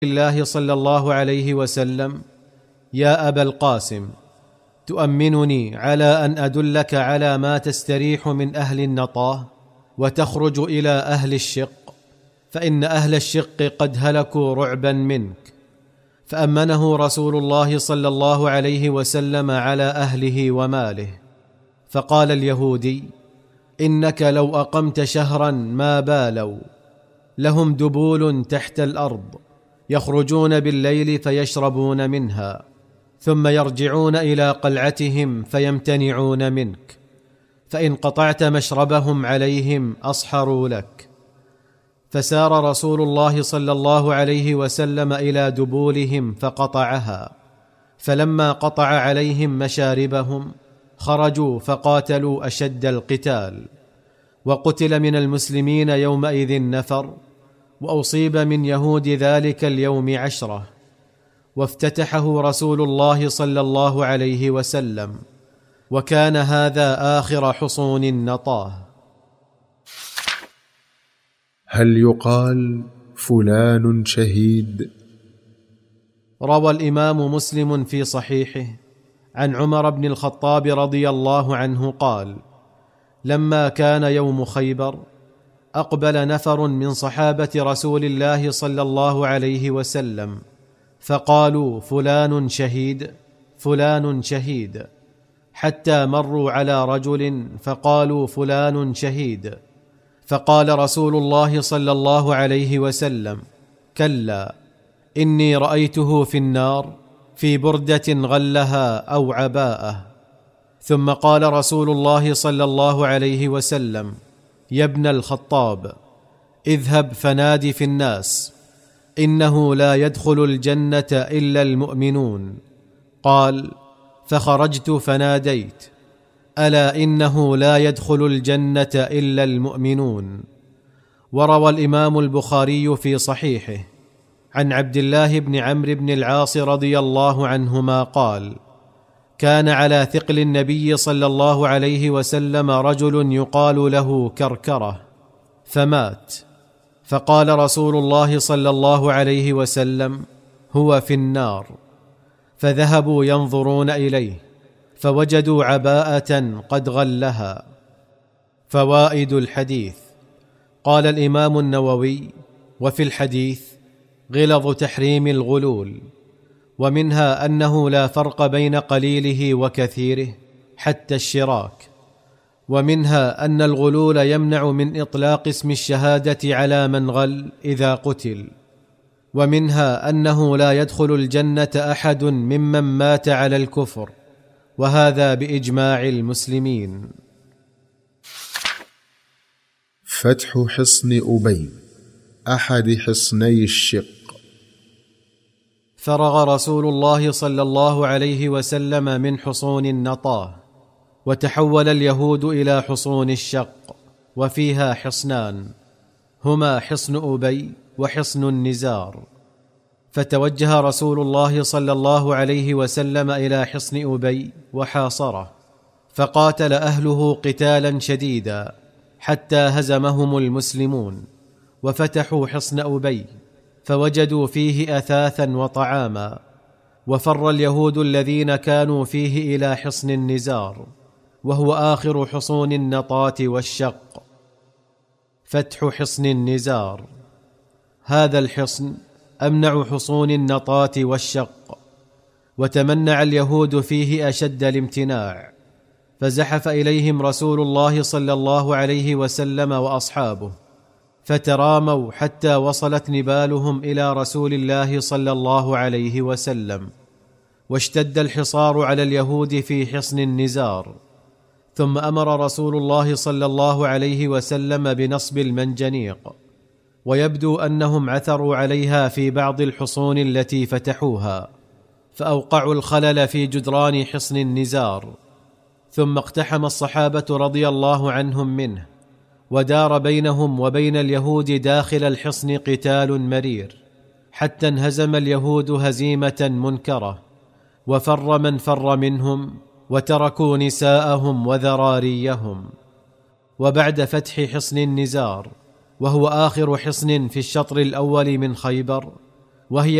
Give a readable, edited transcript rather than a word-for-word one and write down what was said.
الله صلى الله عليه وسلم: يا أبا القاسم، تؤمنني على أن أدلك على ما تستريح من أهل النطاه وتخرج إلى أهل الشق، فإن أهل الشق قد هلكوا رعبا منك. فأمنه رسول الله صلى الله عليه وسلم على أهله وماله. فقال اليهودي: إنك لو أقمت شهرا ما بالوا، لهم دبول تحت الأرض يخرجون بالليل فيشربون منها، ثم يرجعون إلى قلعتهم فيمتنعون منك، فإن قطعت مشربهم عليهم أصحروا لك. فسار رسول الله صلى الله عليه وسلم إلى دبولهم فقطعها، فلما قطع عليهم مشاربهم خرجوا فقاتلوا أشد القتال، وقتل من المسلمين يومئذ نفر، وأصيب من يهود ذلك اليوم 10، وافتتحه رسول الله صلى الله عليه وسلم، وكان هذا آخر حصون النطاه. هل يقال فلان شهيد؟ روى الإمام مسلم في صحيحه عن عمر بن الخطاب رضي الله عنه قال: لما كان يوم خيبر أقبل نفر من صحابة رسول الله صلى الله عليه وسلم فقالوا: فلان شهيد، فلان شهيد، حتى مروا على رجل فقالوا: فلان شهيد. فقال رسول الله صلى الله عليه وسلم: كلا، إني رأيته في النار في بردة غلها أو عباءة. ثم قال رسول الله صلى الله عليه وسلم: يا ابن الخطاب، اذهب فنادي في الناس إنه لا يدخل الجنة إلا المؤمنون. قال: فخرجت فناديت: ألا إنه لا يدخل الجنة إلا المؤمنون. وروى الإمام البخاري في صحيحه عن عبد الله بن عمرو بن العاص رضي الله عنهما قال: كان على ثقل النبي صلى الله عليه وسلم رجل يقال له كركرة، فمات، فقال رسول الله صلى الله عليه وسلم: هو في النار. فذهبوا ينظرون إليه فوجدوا عباءة قد غلها. فوائد الحديث. قال الإمام النووي: وفي الحديث غلظ تحريم الغلول، ومنها أنه لا فرق بين قليله وكثيره حتى الشراك، ومنها أن الغلول يمنع من إطلاق اسم الشهادة على من غل إذا قتل، ومنها أنه لا يدخل الجنة أحد ممن مات على الكفر، وهذا بإجماع المسلمين. فتح حصن أبي، أحد حصني الشق. فرغ رسول الله صلى الله عليه وسلم من حصون النطاه، وتحول اليهود إلى حصون الشق، وفيها حصنان، هما حصن أبي وحصن النزار. فتوجه رسول الله صلى الله عليه وسلم إلى حصن أبي وحاصره، فقاتل أهله قتالا شديدا حتى هزمهم المسلمون، وفتحوا حصن أبي فوجدوا فيه أثاثا وطعاما، وفر اليهود الذين كانوا فيه إلى حصن النزار، وهو آخر حصون النطاة والشق. فتح حصن النزار. هذا الحصن أمنع حصون النطاة والشق، وتمنع اليهود فيه أشد الامتناع، فزحف إليهم رسول الله صلى الله عليه وسلم وأصحابه، فتراموا حتى وصلت نبالهم إلى رسول الله صلى الله عليه وسلم، واشتد الحصار على اليهود في حصن النزار. ثم أمر رسول الله صلى الله عليه وسلم بنصب المنجنيق، ويبدو أنهم عثروا عليها في بعض الحصون التي فتحوها، فأوقعوا الخلل في جدران حصن النزار. ثم اقتحم الصحابة رضي الله عنهم منه، ودار بينهم وبين اليهود داخل الحصن قتال مرير، حتى انهزم اليهود هزيمة منكرة، وفر من فر منهم، وتركوا نساءهم وذراريهم. وبعد فتح حصن النزار، وهو آخر حصن في الشطر الأول من خيبر، وهي